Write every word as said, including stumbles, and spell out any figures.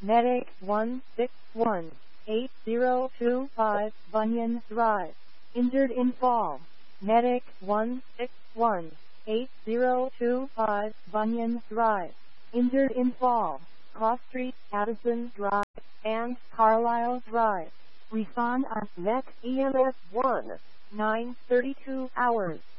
Medic one six one, eight zero two five, Bunyan Drive. Injured in fall. Medic one six one, eight zero two five, Bunyan Drive. Injured in fall. Cross Street, Addison Drive, and Carlisle Drive. Respond on Met E M S one, nine thirty-two hours.